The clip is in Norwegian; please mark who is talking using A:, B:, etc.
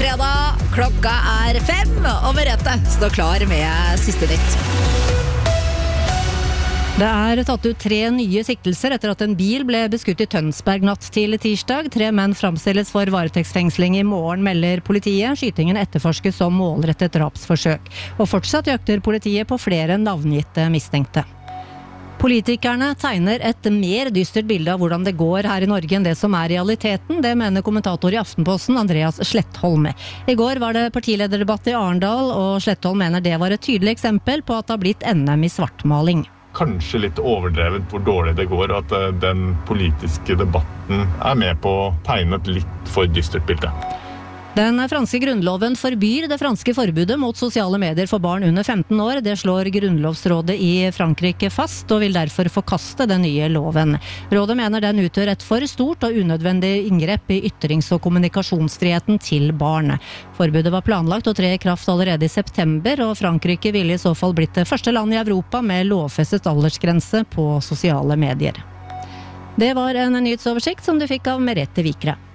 A: fredag, klokka 5, og Merete står klar med siste nytt. Det tatt ut 3 nye siktelser etter at en bil ble beskutt i Tønsberg natt til tirsdag. 3 menn framstilles for varetektsfengsling i morgen, melder politiet. Skytingen etterforskes som målrettet drapsforsøk. Og fortsatt jakter politiet på flere navngitte mistenkte. Politikerne tegner et mer dystert bilde av hvordan det går her i Norge enn det som realiteten. Det mener kommentator i Aftenposten, Andreas Slettholm. I går var det partilederdebatt i Arendal, og Slettholm mener det var et tydelig eksempel på at det har blitt NM i svartmaling.
B: Kanskje litt overdrevet hvor dårlig det går, og at den politiske debatten med på å tegne et litt for dystert bilde.
A: Den franske grunnloven forbyr det franske forbudet mot sosiale medier for barn under 15 år. Det slår grunnlovsrådet i Frankrike fast, og vil derfor forkaste den nye loven. Rådet mener den utgjør et for stort og unødvendig inngrep i ytrings- og kommunikasjonsfriheten til barn. Forbudet var planlagt å tre i kraft allerede i september, og Frankrike ville i så fall blitt det første land i Europa med lovfestet aldersgrense på sosiale medier. Det var en nyhetsoversikt som du fikk av Merete Vikre.